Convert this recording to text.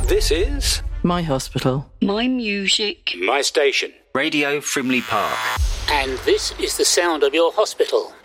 This is My hospital. My music. my station. Radio Frimley Park. And this is the sound of your hospital.